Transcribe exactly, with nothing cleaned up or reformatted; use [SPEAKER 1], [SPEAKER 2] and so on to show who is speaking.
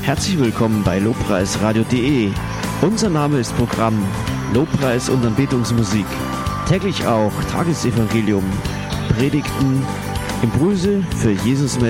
[SPEAKER 1] Herzlich willkommen bei lobpreisradio punkt de. Unser Name ist Programm Lobpreis und Anbetungsmusik. Täglich auch Tagesevangelium, Predigten, Impulse für Jesus